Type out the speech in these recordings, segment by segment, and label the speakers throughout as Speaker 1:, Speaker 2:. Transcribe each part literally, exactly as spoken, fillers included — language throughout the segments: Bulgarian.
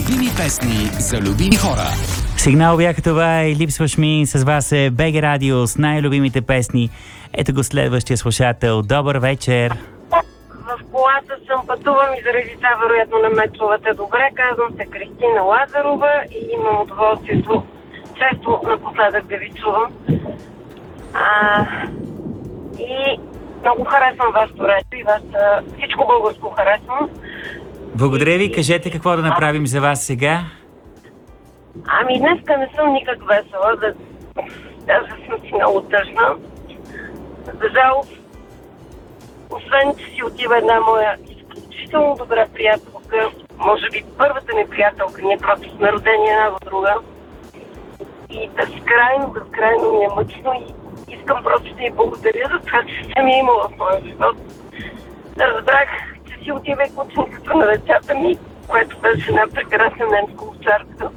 Speaker 1: Любими песни за любими хора.
Speaker 2: Сигнал бяха това и Липсваш ми. С вас е БГ Радио с най-любимите песни. Ето го следващия слушател. Добър вечер.
Speaker 3: В колата съм, пътувам и заради това вероятно на ме чувате добре. Казвам се Кристина Лазарова и имам удоволствието често напоследък да ви чувам. А, и много харесвам вашето радио и вашата... всичко българско харесвам.
Speaker 2: Благодаря ви. Кажете какво да направим за вас сега.
Speaker 3: Ами днеска не съм никак весела, да... даже съм си много тъжна. За жалост, освен че си отива една моя изключително добра приятелка, може би първата ми приятелка, ние просто сме родени една в друга. И безкрайно, безкрайно ми е мъчно и искам просто да й благодаря за това, че сте ми имала в моя живот. Разбрах, че си отива и кученката на децата ми, което беше една прекрасна немска овчарка.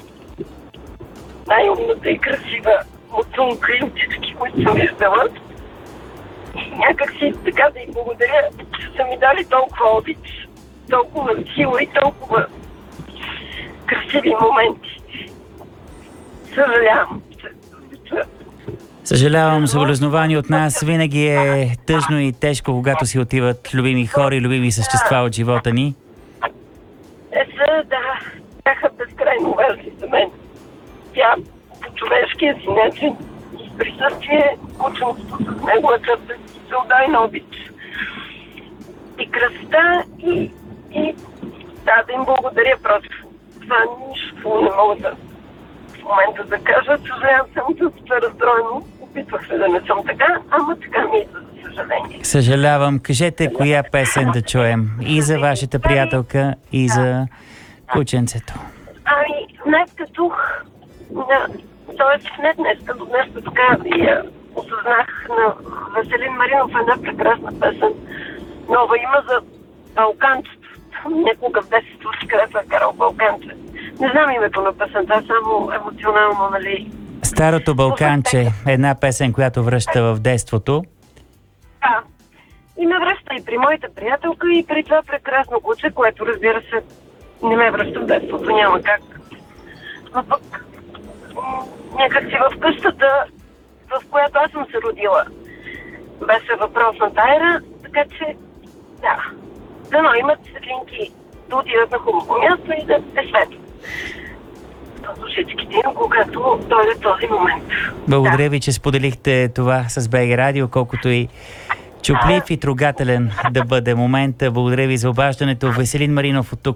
Speaker 3: Най-умната и красива муцунка и очички, които съм виждала. И някак си така да й благодаря, че са ми дали толкова обич, толкова сила и толкова красиви моменти. Съжалявам.
Speaker 2: Съжалявам, съболезнования от нас. Винаги е тъжно и тежко, когато си отиват любими хора и любими същества от живота ни.
Speaker 3: Е, са, да, бяха безкрайно важни за мен. Тя по човешкия си начин и с присъствие, ученството с неговата безсълдайна обич и красота и, и да, да им благодаря просто. Това нищо не мога да в момента да кажа. Съжалявам само, че се разстроено. Опитвах се да не съм така, ама така ми е, за съжаление.
Speaker 2: Съжалявам. Кажете коя песен да чуем. И за вашата приятелка, и за кученцето.
Speaker 3: Ами, днес като т.е. не днес, като днес така я осъзнах на Веселин Маринов една прекрасна песен. Нова има за Балканчето. Някога в детството си където е карал Балканче. Не знам името на песента, само емоционално, нали?
Speaker 2: Старото Балканче, една песен, която връща в детството.
Speaker 3: Да. И ме връща и при моята приятелка, и при това прекрасно куче, което, разбира се, не ме връща в детството, няма как. Но пък някак си в къщата, в която аз съм се родила, беше въпросната ера, така че, да, дано имат светлинки да отидат на хубаво място и да е светло. Душичките им, когато дойде този момент.
Speaker 2: Благодаря
Speaker 3: да.
Speaker 2: ви, че споделихте това с БГ Радио, колкото и чуплив и трогателен да бъде момента. Благодаря ви за обаждането. Веселин Маринов от тук